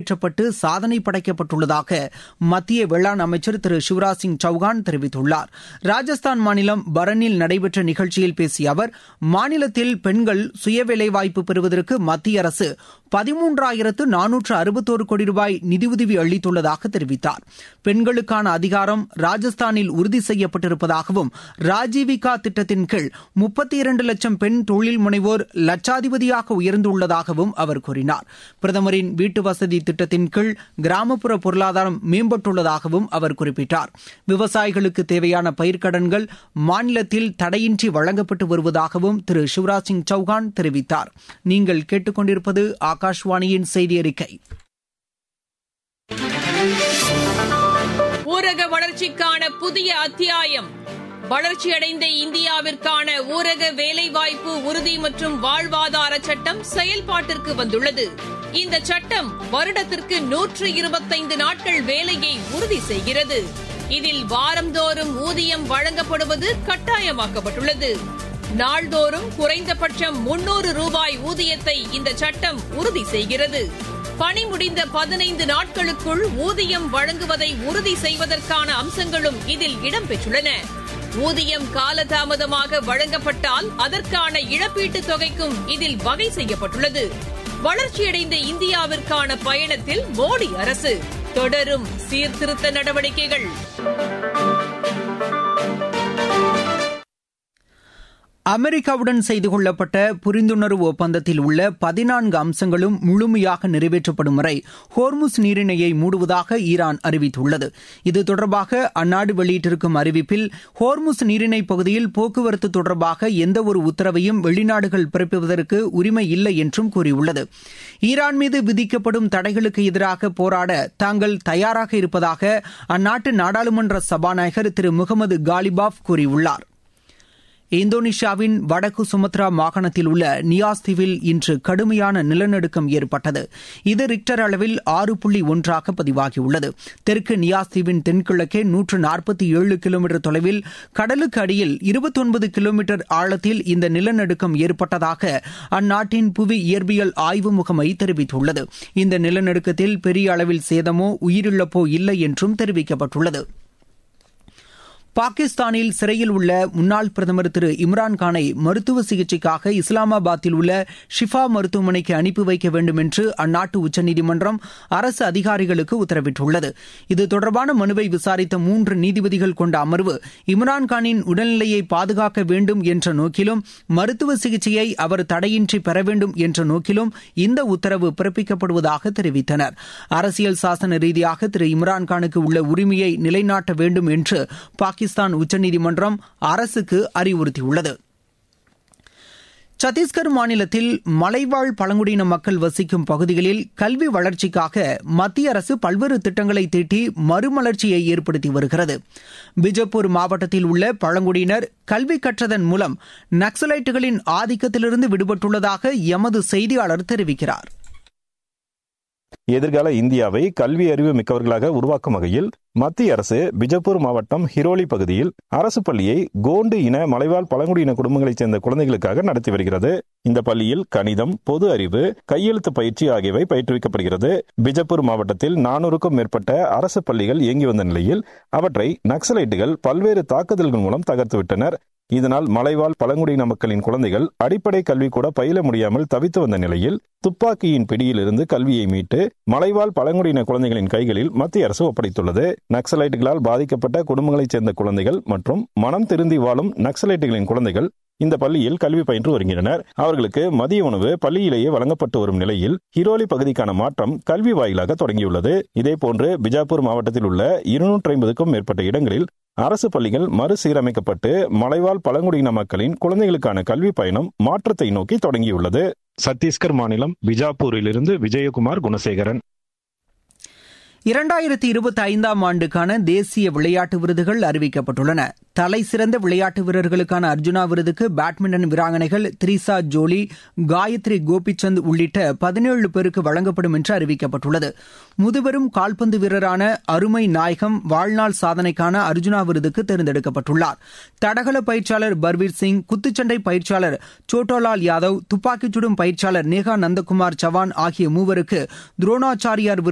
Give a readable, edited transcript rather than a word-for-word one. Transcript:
நிறைவேற்றப்பட்டு சாதனை படைக்கப்பட்டுள்ளதாக மத்திய வேளாண் அமைச்சர் திரு சிவராஜ் சிங் சௌகான் தெரிவித்துள்ளார். ராஜஸ்தான் மாநிலம் பரனில் நடைபெற்ற நிகழ்ச்சியில் பேசிய அவர், மாநிலத்தில் பெண்கள் சுய வேலைவாய்ப்பு பெறுவதற்கு மத்திய அரசு 13,461 கோடி ரூபாய் நிதியுதவி அளித்துள்ளதாக தெரிவித்தார். பெண்களுக்கான அதிகாரம் ராஜஸ்தானில் உறுதி செய்யப்பட்டிருப்பதாகவும், ராஜீவிகா திட்டத்தின் கீழ் 32 லட்சம் பெண் தொழில் முனைவோர் லட்சாதிபதியாக உயர்ந்துள்ளதாகவும் அவர் கூறினார். பிரதமரின் வீட்டு வசதி திட்டத்தின் கீழ் கிராமப்புற பொருளாதாரம் மேம்பட்டுள்ளதாகவும் அவர் குறிப்பிட்டார். விவசாயிகளுக்கு தேவையான பயிர்க்கடன்கள் மாநிலத்தில் தடையின்றி வழங்கப்பட்டு வருவதாகவும் திரு சிவராஜ் சிங் சௌகான் தெரிவித்தார். நீங்கள் கேட்டுக்கொண்டிருப்பது ஆகாஷ்வாணியின் செய்தி அறிக்கை. ஊரக வளர்ச்சிக்கான புதிய அத்தியாயம். வளர்ச்சியடைந்த இந்தியாவிற்கான ஊரக வேலைவாய்ப்பு உறுதி மற்றும் வாழ்வாதார சட்டம் செயல்பாட்டிற்கு வந்துள்ளது. இந்த சட்டம் வருடத்திற்கு 125 நாட்கள் வேலையை உறுதி செய்கிறது. இதில் வாரந்தோறும் ஊதியம் வழங்கப்படுவது கட்டாயமாக்கப்பட்டுள்ளது. நாள்தோறும் குறைந்தபட்சம் 300 ரூபாய் ஊதியத்தை இந்த சட்டம் உறுதி செய்கிறது. பணி முடிந்த 15 நாட்களுக்குள் ஊதியம் வழங்குவதை உறுதி செய்வதற்கான அம்சங்களும் இதில் இடம்பெற்றுள்ளன. ஊதியம் காலதாமதமாக வழங்கப்பட்டால் அதற்கான இழப்பீட்டுத் தொகைக்கும் இதில் வகை செய்யப்பட்டுள்ளது. வளர்ச்சியடைந்த இந்தியாவிற்கான பயணத்தில் மோடி அரசு தொடரும் சீர்திருத்த நடவடிக்கைகள். அமெரிக்காவுடன் செய்து கொள்ளப்பட்ட புரிந்துணர்வு ஒப்பந்தத்தில் உள்ள 14 அம்சங்களும் முழுமையாக நிறைவேற்றப்படும் வரை ஹோர்முஸ் நீரிணையை மூடுவதாக ஈரான் அறிவித்துள்ளது. இது தொடர்பாக அந்நாடு வெளியிட்டிருக்கும் அறிவிப்பில், ஹோர்முஸ் நீரிணை பகுதியில் போக்குவரத்து தொடர்பாக எந்தவொரு உத்தரவையும் வெளிநாடுகள் பிறப்பிப்பதற்கு உரிமை இல்லை என்றும் கூறியுள்ளது. ஈரான் மீது விதிக்கப்படும் தடைகளுக்கு எதிராக போராட தாங்கள் தயாராக இருப்பதாக அந்நாட்டு நாடாளுமன்ற சபாநாயகர் திரு முகமது காலிபாப் கூறியுள்ளார். இந்தோனேஷியாவின் வடக்கு சுமத்ரா மாகாணத்தில் உள்ள நியாஸ் தீவில் இன்று கடுமையான நிலநடுக்கம் ஏற்பட்டது. இது ரிக்டர் அளவில் 6.1 பதிவாகியுள்ளது. தெற்கு நியாஸ் தீவின் தென்கிழக்கே 147 கிலோமீட்டர் தொலைவில் கடலுக்கு அடியில் 29 கிலோமீட்டர் ஆழத்தில் இந்த நிலநடுக்கம் ஏற்பட்டதாக அந்நாட்டின் புவி இயற்பியல் ஆய்வு முகமை தெரிவித்துள்ளது. இந்த நிலநடுக்கத்தில் பெரிய அளவில் சேதமோ உயிரிழப்போ இல்லை என்றும் தெரிவிக்கப்பட்டுள்ளது. பாகிஸ்தானில் சிறையில் உள்ள முன்னாள் பிரதமர் திரு இம்ரான்கானை மருத்துவ சிகிச்சைக்காக இஸ்லாமாபாத்தில் உள்ள ஷிஃபா மருத்துவமனைக்கு அனுப்பி வைக்க வேண்டும் என்று அந்நாட்டு உச்சநீதிமன்றம் அரசு அதிகாரிகளுக்கு உத்தரவிட்டுள்ளது. இது தொடர்பான மனுவை விசாரித்த 3 நீதிபதிகள் கொண்ட அமர்வு, இம்ரான்கானின் உடல்நிலையை பாதுகாக்க வேண்டும் என்ற நோக்கிலும் மருத்துவ சிகிச்சையை அவர் தடையின்றி பெற வேண்டும் என்ற நோக்கிலும் இந்த உத்தரவு பிறப்பிக்கப்படுவதாக தெரிவித்தனர். அரசியல் சாசன ரீதியாக திரு இம்ரான்கானுக்கு உள்ள உரிமையை நிலைநாட்ட வேண்டும் என்று பாகிஸ்தான் உச்சநீதிமன்றம் அரசுக்கு அறிவுறுத்தியுள்ளது. சத்தீஸ்கர் மாநிலத்தில் மலைவாழ் பழங்குடியின மக்கள் வசிக்கும் பகுதிகளில் கல்வி வளர்ச்சிக்காக மத்திய அரசு பல்வேறு திட்டங்களை தீட்டி மறுமலர்ச்சியை ஏற்படுத்தி வருகிறது. பிஜப்பூர் மாவட்டத்தில் உள்ள பழங்குடியினர் கல்வி கற்றதன் மூலம் நக்சலைட்டுகளின் ஆதிக்கத்திலிருந்து விடுபட்டுள்ளதாக எமது செய்தியாளர் தெரிவிக்கிறார். எதிர்கால இந்தியாவை கல்வி அறிவு மிக்கவர்களாக உருவாக்கும் வகையில் மத்திய அரசு பிஜப்பூர் மாவட்டம் ஹிரோலி பகுதியில் அரசு பள்ளியை கோண்டு இன மலைவாழ் பழங்குடியின குடும்பங்களைச் சேர்ந்த குழந்தைகளுக்காக நடத்தி வருகிறது. இந்த பள்ளியில் கணிதம், பொது அறிவு, கையெழுத்து பயிற்சி ஆகியவை பயிற்றுவிக்கப்படுகிறது. பிஜப்பூர் மாவட்டத்தில் 400க்கும் மேற்பட்ட அரசு பள்ளிகள் இயங்கி வந்த நிலையில் அவற்றை நக்சலைட்டுகள் பல்வேறு தாக்குதல்கள் மூலம் தகர்த்துவிட்டனர். இதனால் மலைவாழ் பழங்குடியின மக்களின் குழந்தைகள் அடிப்படை கல்வி கூட பயில முடியாமல் தவித்து வந்த நிலையில் துப்பாக்கியின் பிடியில் இருந்து கல்வியை மீட்டு மலைவாழ் பழங்குடியின குழந்தைகளின் கைகளில் மத்திய அரசு ஒப்படைத்துள்ளது. நக்சலைட்டுகளால் பாதிக்கப்பட்ட குடும்பங்களைச் சேர்ந்த குழந்தைகள் மற்றும் மனம் திருந்தி வாழும் நக்சலைட்டுகளின் குழந்தைகள் இந்த பள்ளியில் கல்வி பயின்று வருகின்றனர். அவர்களுக்கு மதிய உணவு பள்ளியிலேயே வழங்கப்பட்டு வரும் நிலையில் ஹிரோலி பகுதிக்கான மாற்றம் கல்வி வாயிலாக தொடங்கியுள்ளது. இதேபோன்று பிஜாப்பூர் மாவட்டத்தில் உள்ள 250க்கும் மேற்பட்ட இடங்களில் அரசு பள்ளிகள் மறுசீரமைக்கப்பட்டு மலைவாழ் பழங்குடியின மக்களின் குழந்தைகளுக்கான கல்வி பயணம் மாற்றத்தை நோக்கி தொடங்கியுள்ளது. சத்தீஸ்கர் மாநிலம் பிஜாப்பூரிலிருந்து விஜயகுமார் குணசேகரன். 2025ஆம் ஆண்டுக்கான தேசிய விளையாட்டு விருதுகள் அறிவிக்கப்பட்டுள்ளன. தலை சிறந்த விளையாட்டு வீரர்களுக்கான அர்ஜுனா விருதுக்கு பேட்மிண்டன் வீராங்கனைகள் திரிசா ஜோலி, காயத்ரி கோபிச்சந்த் உள்ளிட்ட 17 பேருக்கு வழங்கப்படும் என்று அறிவிக்கப்பட்டுள்ளது. முதுபெரும் கால்பந்து வீரரான அருமை நாயகம் வாழ்நாள் சாதனைக்கான அர்ஜுனா விருதுக்கு தேர்ந்தெடுக்கப்பட்டுள்ளார். தடகள பயிற்சியாளர் பர்வீர் சிங், குத்துச்சண்டை பயிற்சியாளர் சோட்டோலால் யாதவ், துப்பாக்கிச் சுடும் பயிற்சியாளர் நேகா நந்தகுமார் சவான் ஆகிய மூவருக்கு துரோணாச்சாரியார்